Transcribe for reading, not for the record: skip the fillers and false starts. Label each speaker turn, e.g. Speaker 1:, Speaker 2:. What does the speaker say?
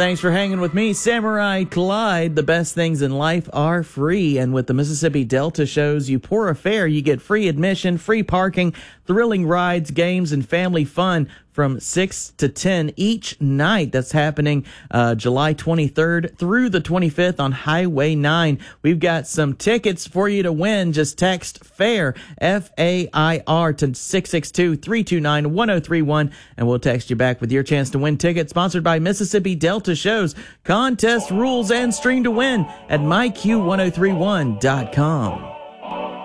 Speaker 1: Thanks for hanging with me, Samurai Clyde. The best things in life are free. And with the Mississippi Delta shows, you pour a fare, you get free admission, free parking, thrilling rides, games, and family fun from 6 to 10 each night. That's happening July 23rd through the 25th on Highway 9. We've got some tickets for you to win. Just text FAIR, F-A-I-R, to 662-329-1031, and we'll text you back with your chance to win tickets. Sponsored by Mississippi Delta Shows. Contest rules and stream to win at myq1031.com.